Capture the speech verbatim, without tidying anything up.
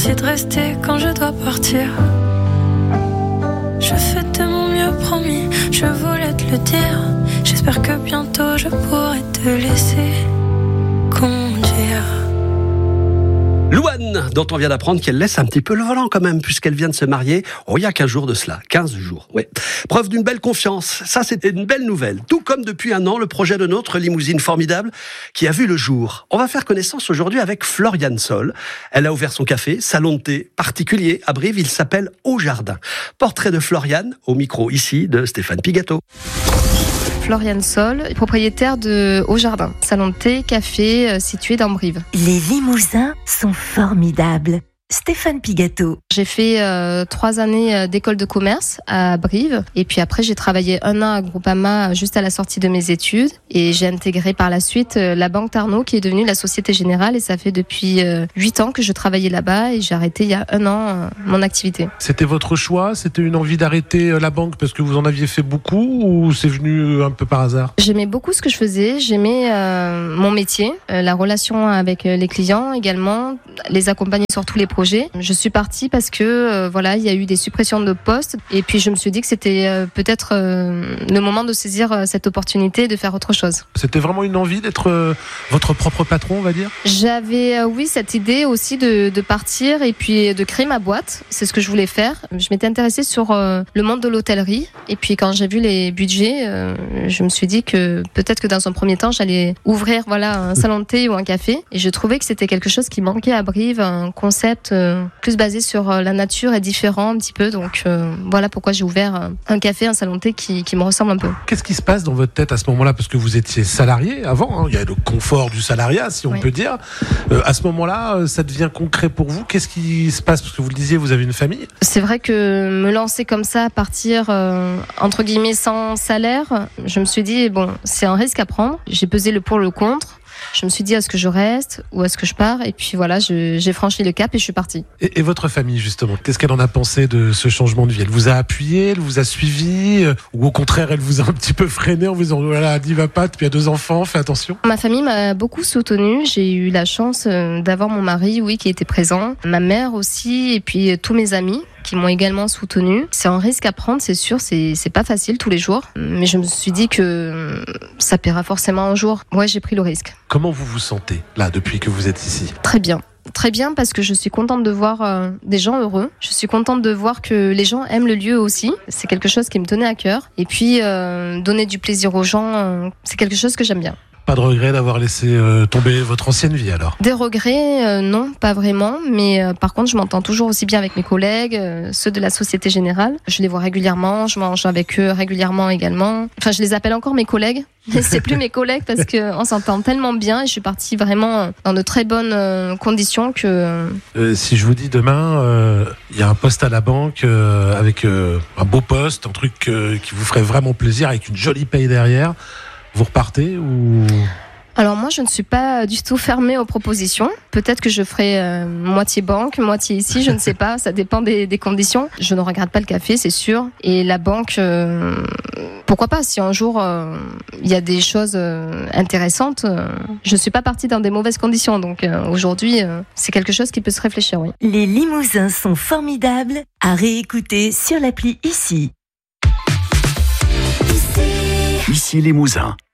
C'est de rester quand je dois partir. Je fais de mon mieux, promis, je voulais te le dire. J'espère que bientôt je pourrai te laisser conduire. Louane, dont on vient d'apprendre qu'elle laisse un petit peu le volant quand même, puisqu'elle vient de se marier, oh, il y a quinze jours de cela, quinze jours, oui. Preuve d'une belle confiance, ça c'était une belle nouvelle. Tout comme depuis un an, le projet de notre limousine formidable qui a vu le jour. On va faire connaissance aujourd'hui avec Floriane Sol. Elle a ouvert son café, salon de thé particulier à Brive, il s'appelle Au Jardin. Portrait de Floriane, au micro ici de Stéphane Pigato. Floriane Sol, propriétaire de Au Jardin, salon de thé, café, euh, situé dans Brive. Les Limousins sont formidables. Stéphane Pigato. J'ai fait euh, trois années euh, d'école de commerce à Brive et puis après j'ai travaillé un an à Groupama juste à la sortie de mes études et j'ai intégré par la suite euh, la Banque Tarnot qui est devenue la Société Générale et ça fait depuis euh, huit ans que je travaillais là-bas et j'ai arrêté il y a un an euh, mon activité. C'était votre choix? C'était une envie d'arrêter la banque parce que vous en aviez fait beaucoup ou c'est venu un peu par hasard? J'aimais beaucoup ce que je faisais, j'aimais euh, mon métier, euh, la relation avec les clients également, les accompagner sur tous les projets. Je suis partie parce que euh, voilà, il y a eu des suppressions de postes et puis je me suis dit que c'était euh, peut-être euh, le moment de saisir euh, cette opportunité et de faire autre chose. C'était vraiment une envie d'être euh, votre propre patron, on va dire? J'avais euh, oui cette idée aussi de, de partir et puis de créer ma boîte. C'est ce que je voulais faire. Je m'étais intéressée sur euh, le monde de l'hôtellerie et puis quand j'ai vu les budgets, euh, je me suis dit que peut-être que dans un premier temps j'allais ouvrir voilà un salon de thé ou un café et je trouvais que c'était quelque chose qui manquait à Brive, un concept Euh, plus basé sur euh, la nature et différent un petit peu. Donc euh, voilà pourquoi j'ai ouvert euh, un café, un salon de thé qui, qui me ressemble un peu. Qu'est-ce qui se passe dans votre tête à ce moment-là? Parce que vous étiez salarié avant, hein, il y a le confort du salariat si on oui. peut dire. Euh, à ce moment-là, euh, ça devient concret pour vous. Qu'est-ce qui se passe? Parce que vous le disiez, vous avez une famille. C'est vrai que me lancer comme ça, partir euh, entre guillemets sans salaire, je me suis dit bon, c'est un risque à prendre. J'ai pesé le pour le contre. Je me suis dit, est-ce que je reste ou est-ce que je pars? Et puis voilà, je, j'ai franchi le cap et je suis partie. Et, et votre famille, justement, qu'est-ce qu'elle en a pensé de ce changement de vie? Elle vous a appuyé, elle vous a suivi euh, ou au contraire, elle vous a un petit peu freiné en vous disant, voilà, n'y va pas, puis il y a deux enfants, fais attention? Ma famille m'a beaucoup soutenue. J'ai eu la chance d'avoir mon mari, oui, qui était présent. Ma mère aussi, et puis tous mes amis qui m'ont également soutenue. C'est un risque à prendre, c'est sûr, c'est, c'est pas facile tous les jours. Mais je me suis dit que ça paiera forcément un jour. Ouais, j'ai pris le risque. Comment vous vous sentez, là, depuis que vous êtes ici? Très bien. Très bien parce que je suis contente de voir euh, des gens heureux. Je suis contente de voir que les gens aiment le lieu aussi. C'est quelque chose qui me tenait à cœur. Et puis, euh, donner du plaisir aux gens, euh, c'est quelque chose que j'aime bien. Pas de regret d'avoir laissé euh, tomber votre ancienne vie alors? Des regrets, euh, non, pas vraiment. Mais euh, par contre, je m'entends toujours aussi bien avec mes collègues, euh, ceux de la Société Générale. Je les vois régulièrement, je mange avec eux régulièrement également. Enfin, je les appelle encore mes collègues. Mais c'est plus mes collègues parce qu'on s'entend tellement bien et je suis partie vraiment dans de très bonnes euh, conditions que... Euh, si je vous dis demain, il euh, y a un poste à la banque euh, avec euh, un beau poste, un truc euh, qui vous ferait vraiment plaisir avec une jolie paye derrière, vous repartez ou... Alors moi, je ne suis pas du tout fermée aux propositions. Peut-être que je ferai euh, moitié banque, moitié ici, je ne sais pas. Ça dépend des, des conditions. Je ne regrette pas le café, c'est sûr. Et la banque, euh, pourquoi pas? Si un jour il euh, y a des choses euh, intéressantes, euh, je ne suis pas partie dans des mauvaises conditions. Donc euh, aujourd'hui, euh, c'est quelque chose qui peut se réfléchir, oui. Les Limousins sont formidables à réécouter sur l'appli Ici. Ici Limousin.